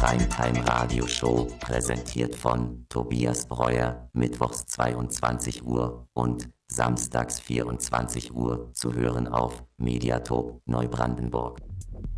Primetime Radio Show, präsentiert von Tobias Breuer, mittwochs 22 Uhr und samstags 24 Uhr, zu hören auf Mediatop Neubrandenburg.